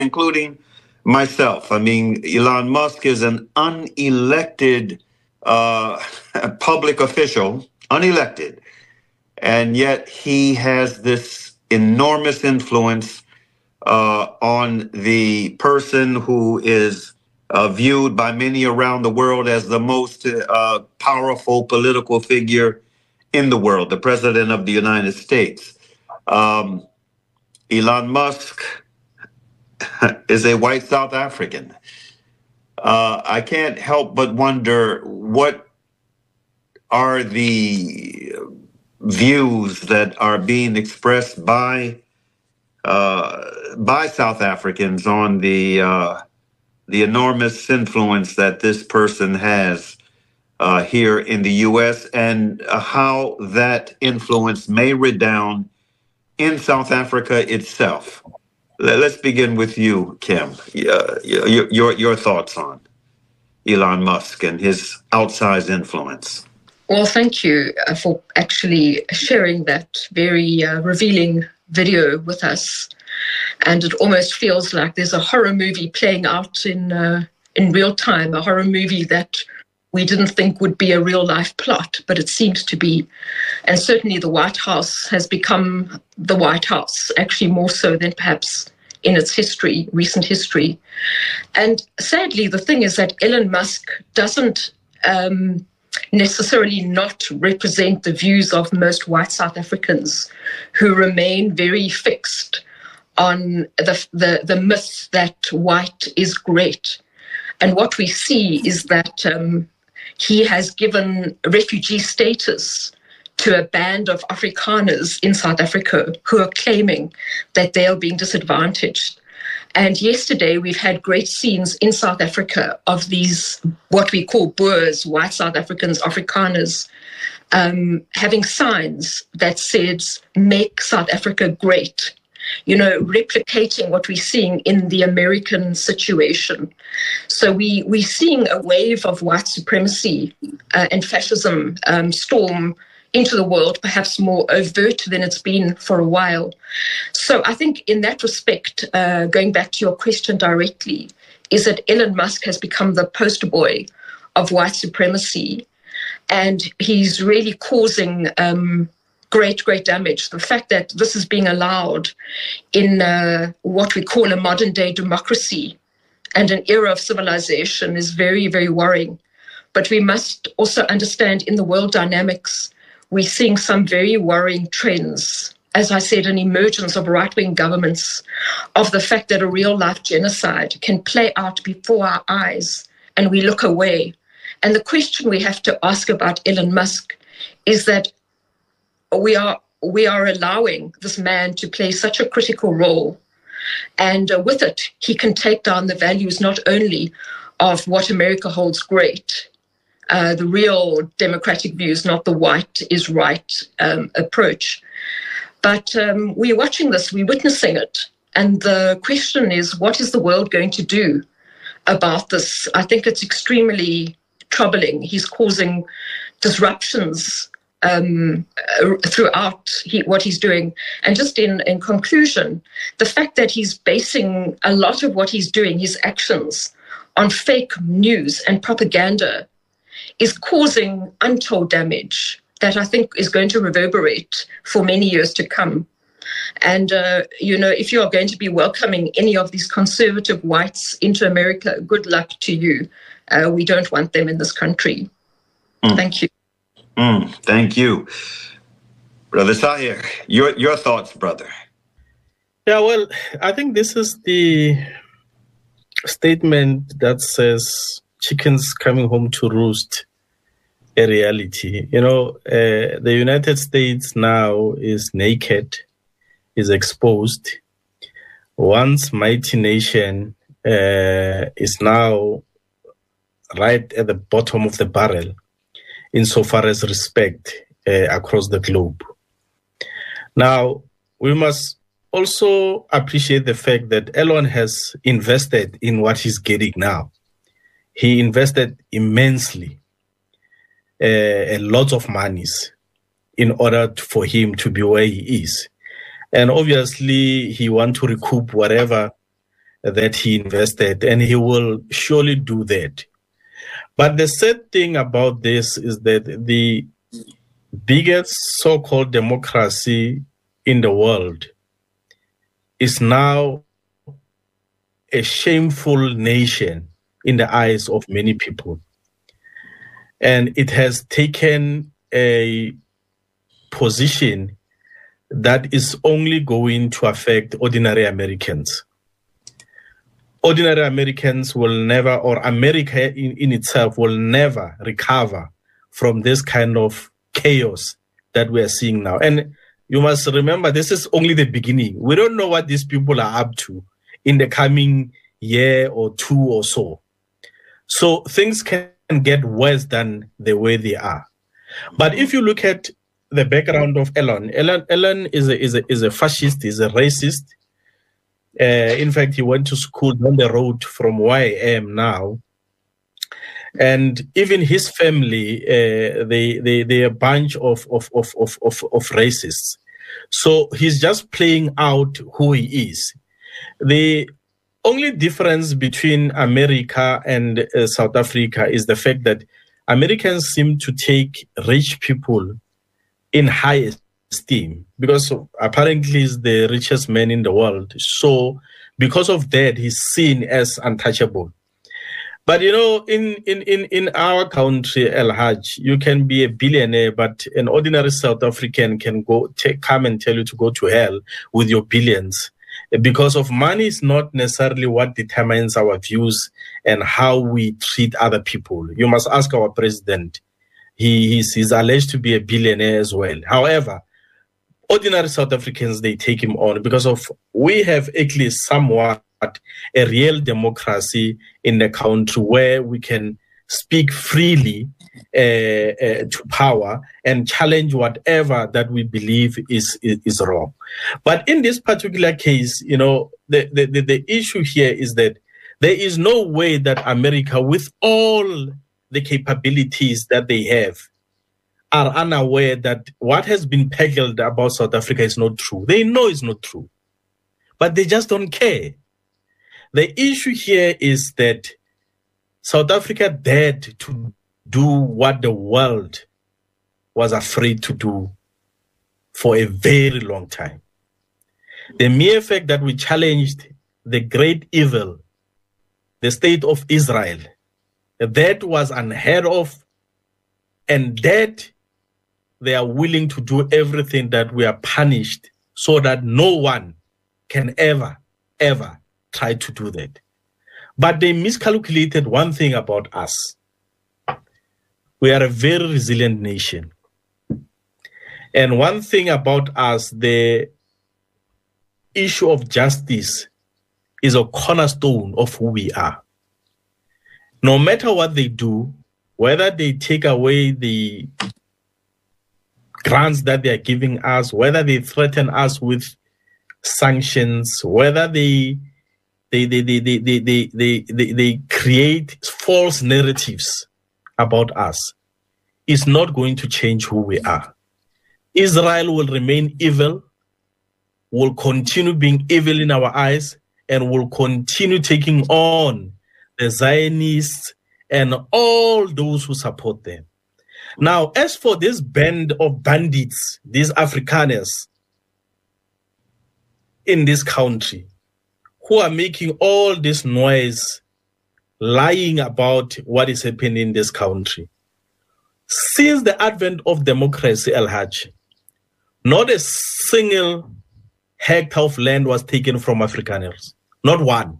including myself. I mean, Elon Musk is an unelected public official, unelected, and yet he has this enormous influence on the person who is viewed by many around the world as the most powerful political figure in the world, the President of the United States. Elon Musk is a white South African. I can't help but wonder, what are the views that are being expressed by South Africans on the enormous influence that this person has here in the U.S., and how that influence may redound in South Africa itself. Let's begin with you, Kim. Your thoughts on Elon Musk and his outsized influence. Well, thank you for actually sharing that very revealing video with us. And it almost feels like there's a horror movie playing out in real time, a horror movie that we didn't think would be a real life plot, but it seems to be. And certainly the White House has become the White House, actually more so than perhaps in its history, recent history. And sadly, the thing is that Elon Musk doesn't necessarily not represent the views of most white South Africans, who remain very fixed on the myth that white is great. And what we see is that he has given refugee status to a band of Afrikaners in South Africa who are claiming that they are being disadvantaged. And yesterday we've had great scenes in South Africa of these, what we call Boers, white South Africans, Afrikaners, having signs that said, "Make South Africa great." You know, replicating what we're seeing in the American situation. So we're seeing a wave of white supremacy and fascism storm into the world, perhaps more overt than it's been for a while. So I think in that respect, going back to your question directly, is that Elon Musk has become the poster boy of white supremacy, and he's really causing great damage. The fact that this is being allowed in what we call a modern day democracy and an era of civilization is very, very worrying. But we must also understand, in the world dynamics, we're seeing some very worrying trends. As I said, an emergence of right-wing governments, of the fact that a real-life genocide can play out before our eyes and we look away. And the question we have to ask about Elon Musk is that we are allowing this man to play such a critical role. And with it, he can take down the values not only of what America holds great, the real democratic views, not the white is right approach. But we're watching this, we're witnessing it. And the question is, what is the world going to do about this? I think it's extremely troubling. He's causing disruptions throughout what he's doing. And just in conclusion, the fact that he's basing a lot of what he's doing, his actions, on fake news and propaganda is causing untold damage that I think is going to reverberate for many years to come. And, if you are going to be welcoming any of these conservative whites into America, good luck to you. We don't want them in this country. Thank you. Thank you. Brother Sahir, your thoughts, brother. Yeah, well, I think this is the statement that says chickens coming home to roost a reality. The United States now is naked, is exposed. Once mighty nation is now right at the bottom of the barrel insofar as respect across the globe. Now, we must also appreciate the fact that Elon has invested in what he's getting now. He invested immensely, a lot of monies in order for him to be where he is. And obviously, he wants to recoup whatever that he invested, and he will surely do that. But the sad thing about this is that the biggest so-called democracy in the world is now a shameful nation in the eyes of many people. And it has taken a position that is only going to affect ordinary Americans. Ordinary Americans will never, or America in itself will never recover from this kind of chaos that we are seeing now. And you must remember, this is only the beginning. We don't know what these people are up to in the coming year or two or so. So things can get worse than the way they are. But if you look at the background of Elon is a fascist, is a racist. In fact, he went to school down the road from where I am now. And even his family, they're a bunch of racists. So he's just playing out who he is. The only difference between America and South Africa is the fact that Americans seem to take rich people in high esteem, because apparently he's the richest man in the world. So because of that, he's seen as untouchable. But you know, in our country, El Haj, you can be a billionaire, but an ordinary South African can come and tell you to go to hell with your billions. Because of money is not necessarily what determines our views and how we treat other people. You must ask our president. He's alleged to be a billionaire as well. However, ordinary South Africans, they take him on because of we have at least somewhat a real democracy in the country where we can speak freely to power and challenge whatever that we believe is wrong. But in this particular case, you know, the issue here is that there is no way that America, with all the capabilities that they have, are unaware that what has been peddled about South Africa is not true. They know it's not true, but they just don't care. The issue here is that South Africa dared to do what the world was afraid to do for a very long time. The mere fact that we challenged the great evil, the state of Israel, that was unheard of, and that they are willing to do everything that we are punished so that no one can ever try to do that. But they miscalculated one thing about us. We are a very resilient nation. And one thing about us, the issue of justice is a cornerstone of who we are. No matter what they do, whether they take away the grants that they are giving us, whether they threaten us with sanctions, whether they create false narratives about us, is not going to change who we are. Israel will remain evil, will continue being evil in our eyes, and will continue taking on the Zionists and all those who support them. Now, as for this band of bandits, these Afrikaners in this country, who are making all this noise, lying about what is happening in this country. Since the advent of democracy, El Haj, not a single hectare of land was taken from Afrikaners. Not one.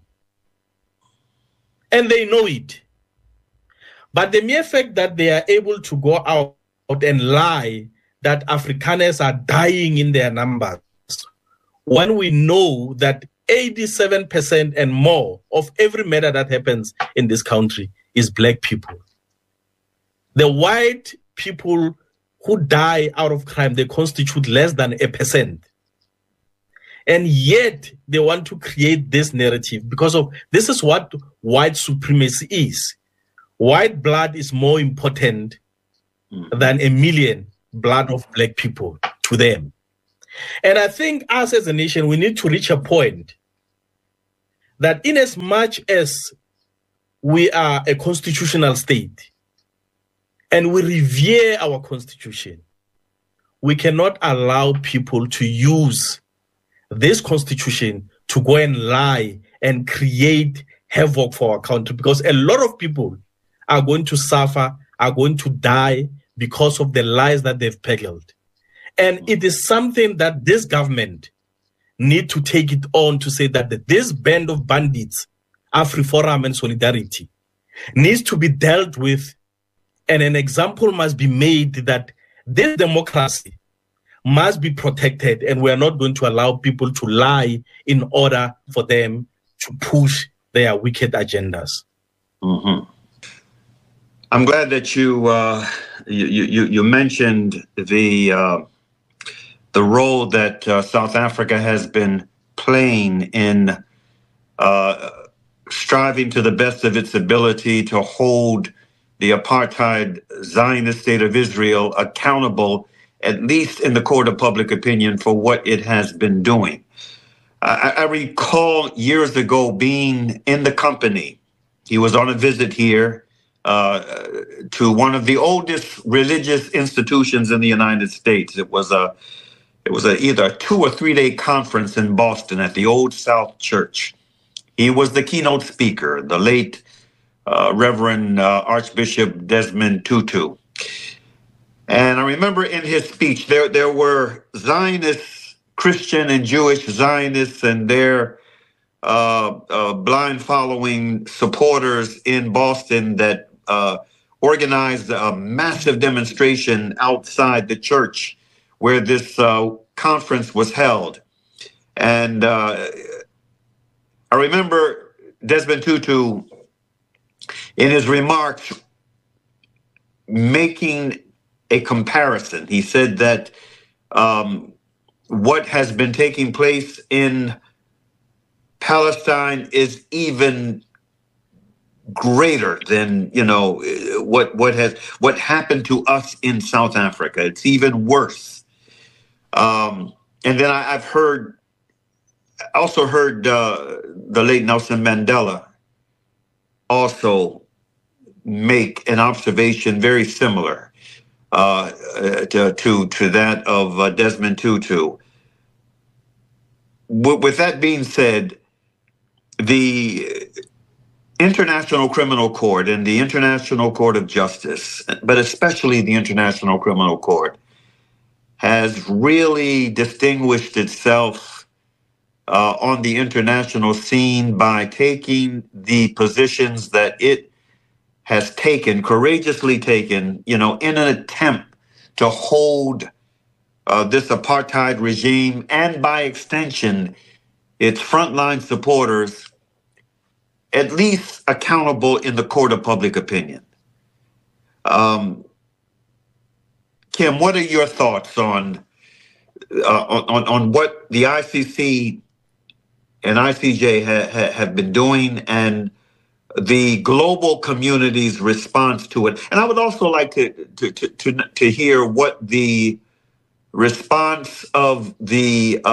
And they know it. But the mere fact that they are able to go out and lie that Afrikaners are dying in their numbers, when we know that 87% and more of every murder that happens in this country is black people. The white people who die out of crime, they constitute less than 1%. And yet they want to create this narrative because of this is what white supremacy is. White blood is more important than 1 million blood of black people to them. And I think us as a nation, we need to reach a point that in as much as we are a constitutional state and we revere our constitution, we cannot allow people to use this constitution to go and lie and create havoc for our country, because a lot of people are going to suffer, are going to die because of the lies that they've peddled. And it is something that this government need to take it on to say that this band of bandits, AfriForum and Solidarity, needs to be dealt with, and an example must be made that this democracy must be protected, and we are not going to allow people to lie in order for them to push their wicked agendas. Mm-hmm. I'm glad that you mentioned the role that South Africa has been playing in striving to the best of its ability to hold the apartheid Zionist state of Israel accountable, at least in the court of public opinion, for what it has been doing. I recall years ago being in the company. He was on a visit here to one of the oldest religious institutions in the United States. It was either a 2 or 3 day conference in Boston at the Old South Church. He was the keynote speaker, the late Reverend Archbishop Desmond Tutu. And I remember in his speech, there were Zionists, Christian and Jewish Zionists and their blind following supporters in Boston that organized a massive demonstration outside the church where this conference was held. And I remember Desmond Tutu in his remarks making a comparison. He said that what has been taking place in Palestine is even greater than, what happened to us in South Africa. It's even worse. And then I've also heard the late Nelson Mandela also make an observation very similar to that of Desmond Tutu. With that being said, the International Criminal Court and the International Court of Justice, but especially the International Criminal Court, has really distinguished itself on the international scene by taking the positions that it has taken, courageously taken, in an attempt to hold this apartheid regime and, by extension, its frontline supporters at least accountable in the court of public opinion. Kim, what are your thoughts on what the ICC and ICJ have been doing and the global community's response to it? And I would also like to hear what the response of the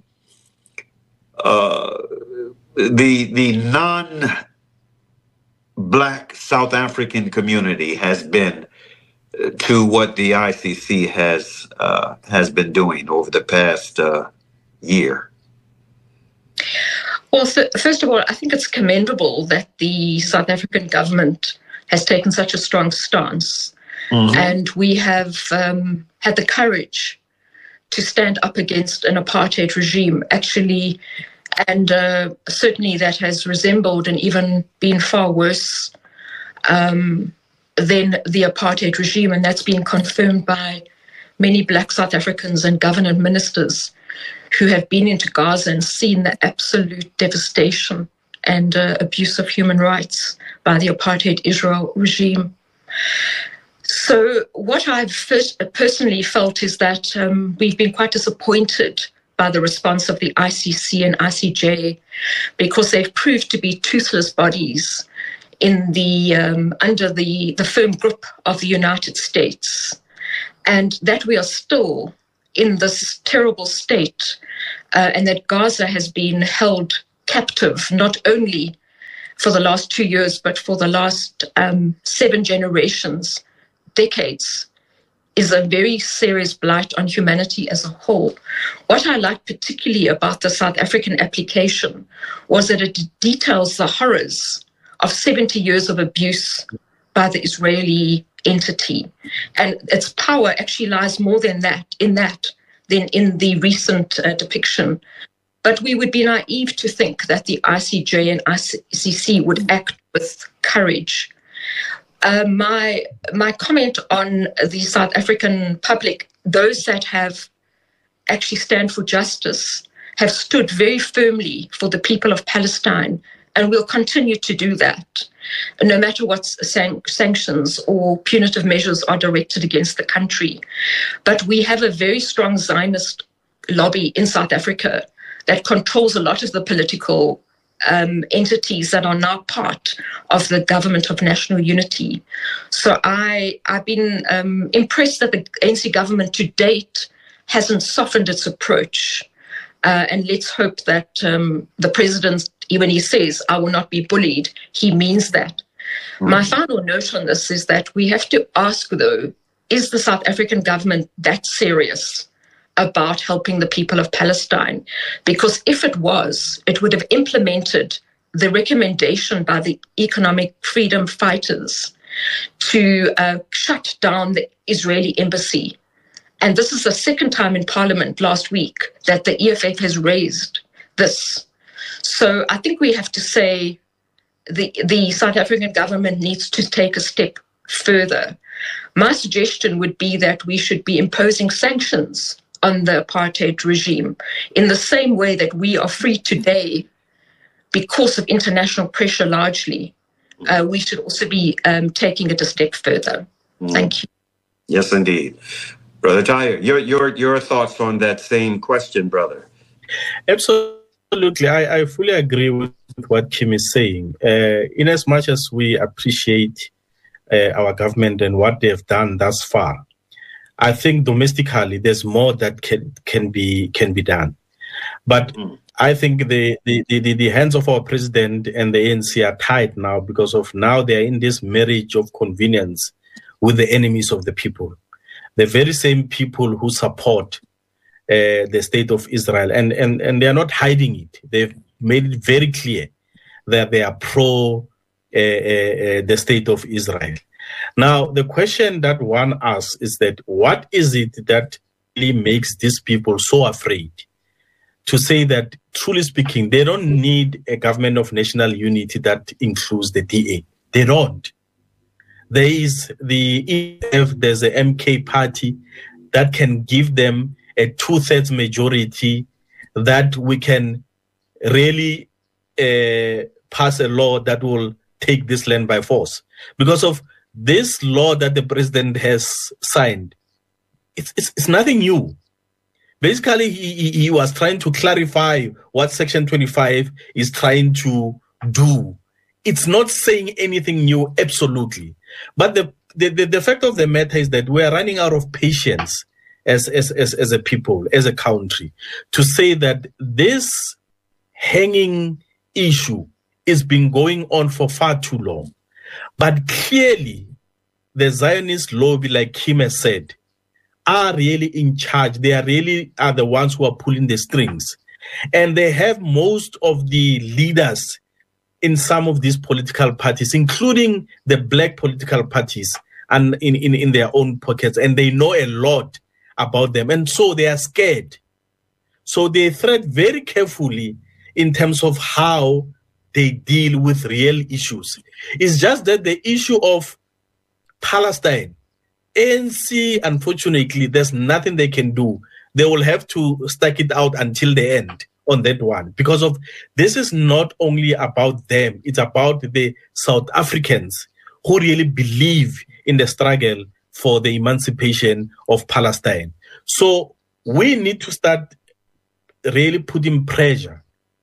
non-Black South African community has been to what the ICC has been doing over the past year. Well, first of all, I think it's commendable that the South African government has taken such a strong stance, and we have had the courage to stand up against an apartheid regime, actually, and certainly that has resembled and even been far worse than the apartheid regime, and that's been confirmed by many Black South Africans and government ministers who have been into Gaza and seen the absolute devastation and abuse of human rights by the apartheid Israel regime. So what I've personally felt is that we've been quite disappointed by the response of the ICC and ICJ, because they've proved to be toothless bodies in the under the firm grip of the United States, and that we are still in this terrible state, and that Gaza has been held captive, not only for the last 2 years, but for the last 7 generations, decades, is a very serious blight on humanity as a whole. What I like particularly about the South African application was that it details the horrors of 70 years of abuse by the Israeli entity. And its power actually lies more than in the recent depiction. But we would be naive to think that the ICJ and ICC would act with courage. My comment on the South African public, those that have actually stand for justice, have stood very firmly for the people of Palestine, and will continue to do that, no matter what sanctions or punitive measures are directed against the country. But we have a very strong Zionist lobby in South Africa that controls a lot of the political entities that are now part of the government of national unity. So I've been impressed that the ANC government to date hasn't softened its approach. And let's hope that the president, when he says, "I will not be bullied," he means that. Mm-hmm. My final note on this is that we have to ask, though, is the South African government that serious about helping the people of Palestine? Because if it was, it would have implemented the recommendation by the economic freedom fighters to shut down the Israeli embassy. And this is the second time in Parliament last week that the EFF has raised this. So I think we have to say the South African government needs to take a step further. My suggestion would be that we should be imposing sanctions on the apartheid regime in the same way that we are free today because of international pressure largely. We should also be taking it a step further. Thank you. Yes, indeed. Brother Tahir, your thoughts on that same question, brother? Absolutely. I fully agree with what Kim is saying. In as much as we appreciate our government and what they have done thus far, I think domestically there's more that can be done. But I think the hands of our president and the ANC are tied now because of now they're in this marriage of convenience with the enemies of the people. The very same people who support the state of Israel. And they are not hiding it. They've made it very clear that they are pro the state of Israel. Now, the question that one asks is that what is it that really makes these people so afraid to say that, truly speaking, they don't need a government of national unity that includes the DA? They don't. There is there's the MK party that can give them a 2/3 majority that we can really pass a law that will take this land by force. Because of this law that the president has signed, it's nothing new. Basically, he was trying to clarify what Section 25 is trying to do. It's not saying anything new, absolutely. But the fact of the matter is that we are running out of patience as a people, as a country, to say that this hanging issue has been going on for far too long. But clearly, the Zionist lobby, like Kim has said, are really in charge. They are the ones who are pulling the strings. And they have most of the leaders in some of these political parties, including the black political parties, and in their own pockets. And they know a lot about them. And so they are scared. So they tread very carefully in terms of how they deal with real issues. It's just that the issue of Palestine, ANC, unfortunately, there's nothing they can do. They will have to stack it out until the end on that one. Because of this is not only about them, it's about the South Africans who really believe in the struggle for the emancipation of Palestine. So we need to start really putting pressure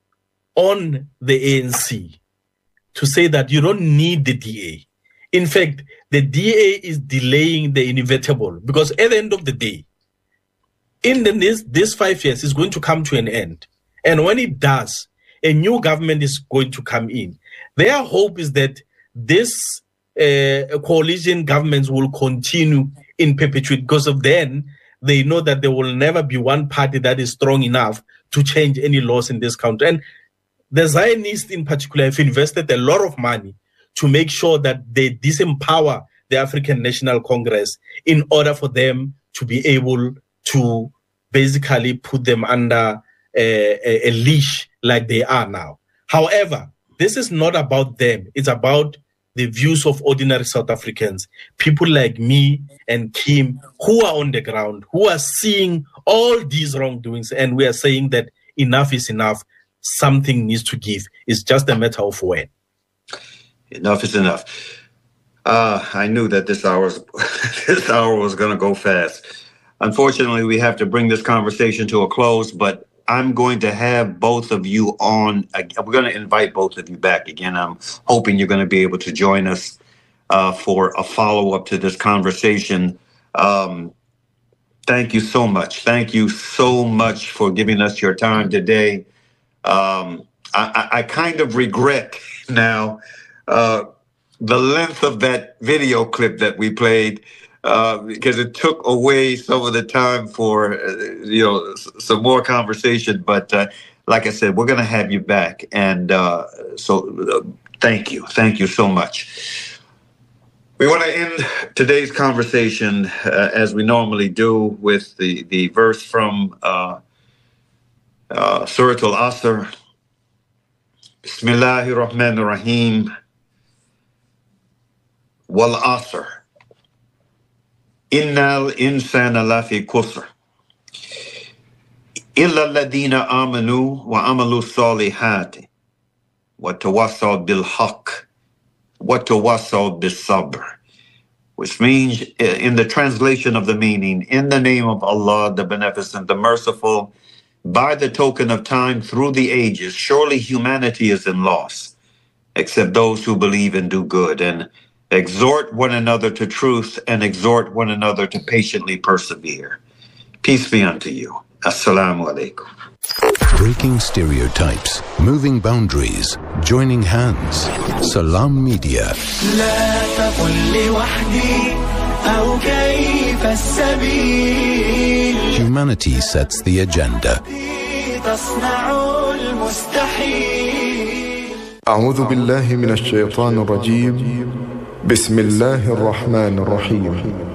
on the ANC to say that you don't need the DA. In fact, the DA is delaying the inevitable, because at the end of the day, in this 5 years is going to come to an end. And when it does, a new government is going to come in. Their hope is that this coalition governments will continue in perpetuity, because of then they know that there will never be one party that is strong enough to change any laws in this country. And the Zionists in particular have invested a lot of money to make sure that they disempower the African National Congress in order for them to be able to basically put them under a leash like they are now. However, this is not about them. It's about the views of ordinary South Africans, people like me and Kim, who are on the ground, who are seeing all these wrongdoings, and we are saying that enough is enough. Something needs to give. It's just a matter of when. Enough is enough. I knew that this hour was going to go fast. Unfortunately, we have to bring this conversation to a close, but I'm going to have both of you on. We're going to invite both of you back again. I'm hoping you're going to be able to join us for a follow-up to this conversation. Thank you so much. Thank you so much for giving us your time today. I kind of regret now the length of that video clip that we played, because it took away some of the time for some more conversation. But like I said, we're going to have you back, and so thank you so much. We want to end today's conversation as we normally do with the verse from Surah Al-Asr. Bismillahir Rahmanir Rahim. Wal Asr. Innal insana lafi khusr. Illa alladhina amanu wa amalu salihati. Wa tawassaw bil haqq. Wa tawassaw bis sabr. Which means, in the translation of the meaning, in the name of Allah, the Beneficent, the Merciful, by the token of time through the ages, surely humanity is in loss, except those who believe and do good, and exhort one another to truth, and exhort one another to patiently persevere. Peace be unto you. Assalamu alaikum. Breaking stereotypes, moving boundaries, joining hands. Salam Media. Humanity sets the agenda. أعوذ بالله من الشيطان الرجيم. بسم الله الرحمن الرحيم.